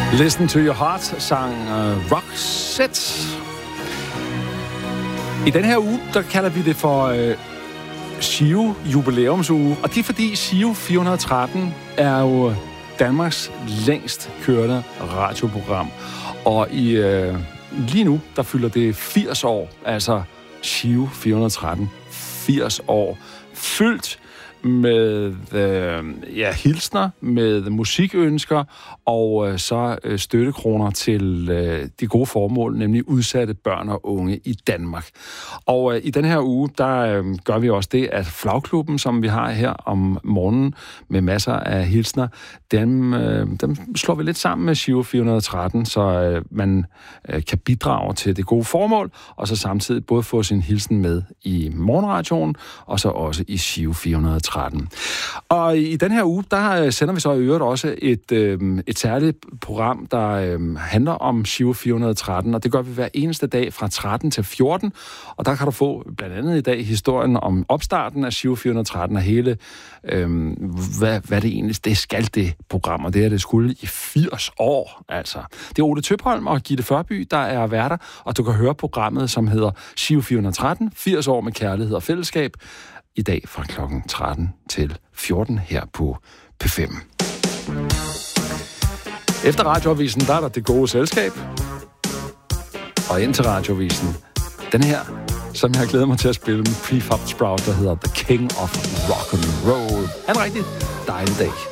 Listen to Your Heart sang Roxette. I den her uge, der kalder vi det for SHIO jubilæumsuge. Og det er fordi SHIO 413 er jo Danmarks længst kørende radioprogram. Og lige nu, der fylder det 80 år. Altså SHIO 413. 80 år. Fyldt med hilsner, med musikønsker og så støttekroner til de gode formål, nemlig udsatte børn og unge i Danmark. Og i den her uge, der gør vi også det, at Flagklubben, som vi har her om morgenen med masser af hilsner, dem slår vi lidt sammen med SHIO 413, så man kan bidrage til det gode formål, og så samtidig både få sin hilsen med i morgenradioen, og så også i SHIO 413. Og i den her uge, der sender vi så i øvrigt også et særligt program, der handler om SHIO 413, og det gør vi hver eneste dag fra 13 til 14, og der kan du få blandt andet i dag historien om opstarten af SHIO 413 og hele, hvad det egentlig det skal det program, og det er det skulle i 80 år, altså. Det er Ole Tøpholm og Gitte Førby, der er værter, og du kan høre programmet, som hedder SHIO 413, 80 år med kærlighed og fællesskab, i dag fra klokken 13 til 14 her på P5. Efter radioavisen, der er der det gode selskab. Og ind til radioavisen, den her, som jeg har glædet mig til at spille med Prefab Sprout, der hedder The King of Rock and Roll. Ha' en rigtig dejlig dag.